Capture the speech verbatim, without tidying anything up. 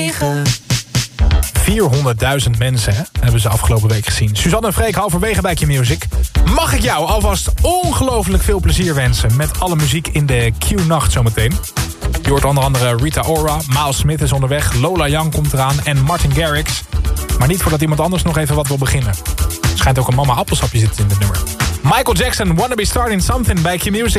negen. vierhonderdduizend mensen hè, hebben ze afgelopen week gezien. Suzanne en Freek halverwege bij Q-Music. Mag ik jou alvast ongelooflijk veel plezier wensen met alle muziek in de Q-nacht zometeen. Je hoort onder andere Rita Ora, Miles Smith is onderweg, Lola Young komt eraan en Martin Garrix. Maar niet voordat iemand anders nog even wat wil beginnen. Er schijnt ook een mama appelsapje zitten in dit nummer. Michael Jackson, Wanna Be Starting Something bij Q-Music.